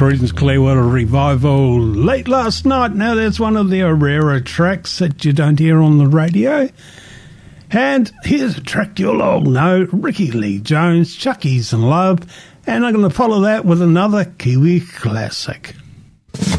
Creedence Clearwater Revival, Late Last Night. Now that's one of their rarer tracks that you don't hear on the radio. And here's a track you'll all know, Ricky Lee Jones, Chucky's in Love, and I'm going to follow that with another Kiwi classic.